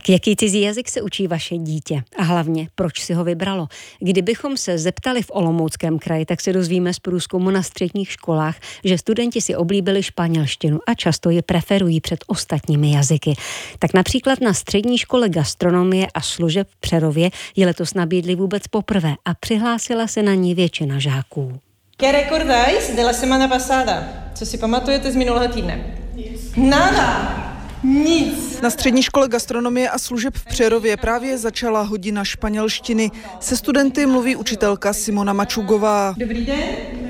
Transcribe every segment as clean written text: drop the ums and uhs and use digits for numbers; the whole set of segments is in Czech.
Tak jaký cizí jazyk se učí vaše dítě? A hlavně, proč si ho vybralo? Kdybychom se zeptali v Olomouckém kraji, tak se dozvíme z průzkumu na středních školách, že studenti si oblíbili španělštinu a často ji preferují před ostatními jazyky. Tak například na střední škole gastronomie a služeb v Přerově ji letos nabídli vůbec poprvé a přihlásila se na ní většina žáků. ¿Qué recordáis de la semana pasada? Co si pamatujete z minulého týdne? Nada! Nic. Na střední škole gastronomie a služeb v Přerově právě začala hodina španělštiny. Se studenty mluví učitelka Simona Mačugová. Dobrý den.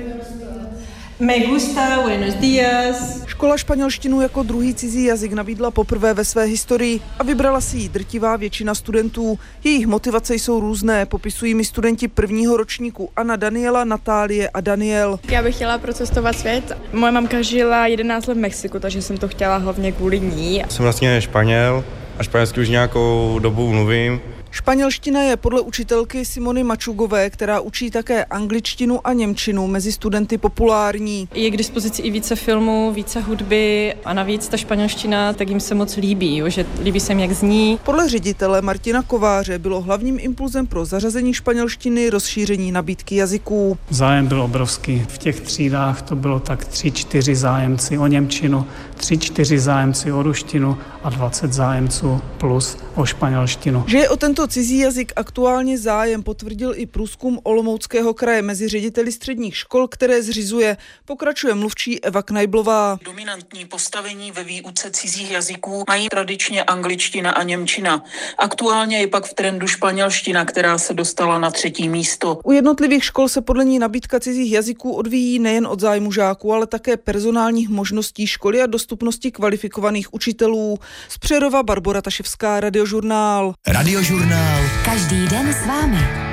Me gusta, buenos días. Škola španělštinu jako druhý cizí jazyk nabídla poprvé ve své historii a vybrala si ji drtivá většina studentů. Jejich motivace jsou různé, popisují mi studenti prvního ročníku Anna, Daniela, Natálie a Daniel. Já bych chtěla procestovat svět. Moje mamka žila 11 let v Mexiku, takže jsem to chtěla hlavně kvůli ní. Jsem vlastně Španěl a španělsky už nějakou dobu mluvím. Španělština je podle učitelky Simony Mačugové, která učí také angličtinu a němčinu, mezi studenty populární. Je k dispozici i více filmů, více hudby a navíc ta španělština, tak jim se moc líbí, že líbí se jim, jak zní. Podle ředitele Martina Kováře bylo hlavním impulzem pro zařazení španělštiny rozšíření nabídky jazyků. Zájem byl obrovský. V těch třídách to bylo tak 3-4 zájemci o němčinu, 3-4 zájemci o ruštinu a 20 zájemců plus o španělštinu. Že je o tento cizí jazyk aktuálně zájem, potvrdil i průzkum Olomouckého kraje mezi řediteli středních škol, které zřizuje. Pokračuje mluvčí Eva Knajblová. Dominantní postavení ve výuce cizích jazyků mají tradičně angličtina a němčina. Aktuálně je pak v trendu španělština, která se dostala na 3. místo. U jednotlivých škol se podle ní nabídka cizích jazyků odvíjí nejen od zájmu žáků, ale také personálních možností školy a dostupnosti kvalifikovaných učitelů. Z Přerova Barbora Taševská, Radiožurnál. Radiožurnál. Každý den s vámi.